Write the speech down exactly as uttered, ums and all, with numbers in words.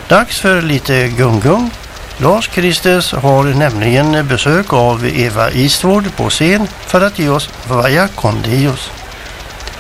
Dags för lite gung-gung. Lars Kristus har nämligen besök av Eva Eastwood på scen för att ge oss Vaya con Dios.